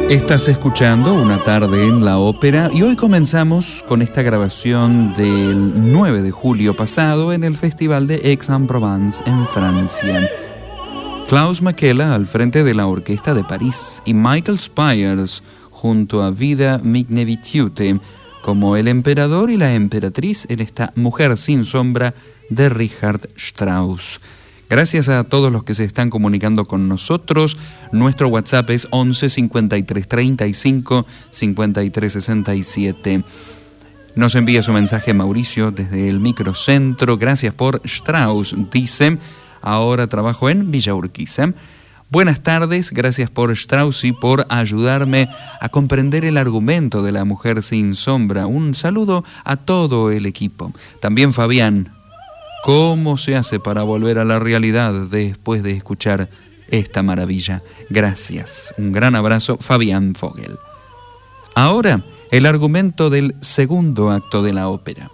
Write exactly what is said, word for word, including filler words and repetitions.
Estás escuchando Una tarde en la ópera y hoy comenzamos con esta grabación del nueve de julio pasado en el Festival de Aix-en-Provence en Francia. Klaus Makela al frente de la Orquesta de París y Michael Spyers junto a Vida Migneviciute como el emperador y la emperatriz en esta Mujer sin sombra de Richard Strauss. Gracias a todos los que se están comunicando con nosotros. Nuestro WhatsApp es once cincuenta y tres treinta y cinco cincuenta y tres sesenta y siete. Nos envía su mensaje Mauricio desde el microcentro. Gracias por Strauss, dice. Ahora trabajo en Villa Urquiza. Buenas tardes, gracias por Strauss y por ayudarme a comprender el argumento de La Mujer sin sombra. Un saludo a todo el equipo. También Fabián. ¿Cómo se hace para volver a la realidad después de escuchar esta maravilla? Gracias. Un gran abrazo, Fabián Fogel. Ahora, el argumento del segundo acto de la ópera.